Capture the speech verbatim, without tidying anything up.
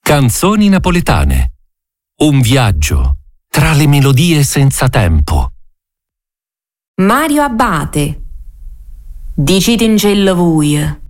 Canzoni napoletane. Un viaggio tra le melodie senza tempo. Mario Abate. Dicite in cielo voi,